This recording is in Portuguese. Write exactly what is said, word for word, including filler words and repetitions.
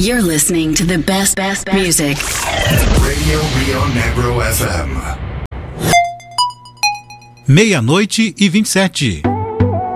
You're listening to the best, best, best music. Radio Rio Negro F M. Meia-noite e vinte e sete.